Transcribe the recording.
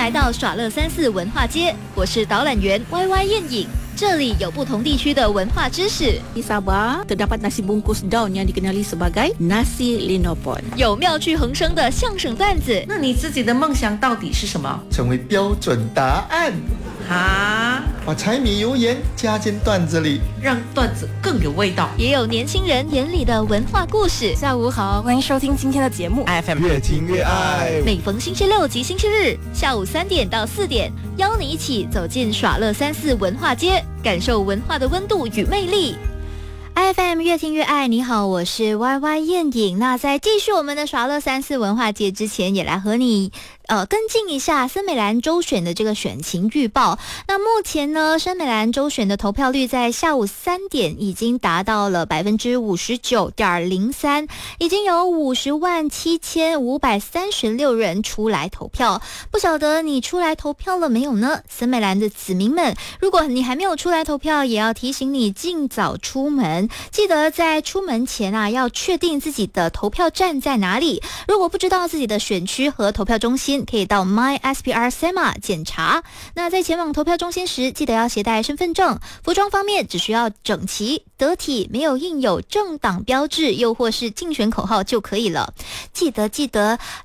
来到耍乐34文化街，我是导览员 YY 燕颖。这里有不同地区的文化知识。 Di Sabah terdapat nasi bungkus daun yang dikenali sebagai nasi linopon。 有妙趣横生的相声段子。 那你自己的梦想到底是什么？ 成为标准答案。把柴米油盐加进段子里， 让段子更有味道。 也有年轻人眼里的文化故事。 下午好，欢迎收听今天的节目 FM 越听越爱。 每逢星期六及星期日下午3点到4点，邀你一起走进耍乐34文化街，感受文化的温度与魅力。FM 越听越爱，你好，我是 YY 燕颖。那在继续我们的耍乐34文化节之前，也来和你跟进一下森美兰州选的这个选情预报。那目前呢，森美兰州选的投票率在下午3点已经达到了 59.03%， 已经有507536人出来投票。不晓得你出来投票了没有呢？森美兰的子民们，如果你还没有出来投票，也要提醒你尽早出门。记得在出门前要确定自己的投票站在哪里。如果不知道自己的选区和投票中心，可以到 MySPR SEMA 检查。那在前往投票中心时，记得要携带身份证。服装方面，只需要整齐得体，没有印有政党标志又或是竞选口号就可以了。记得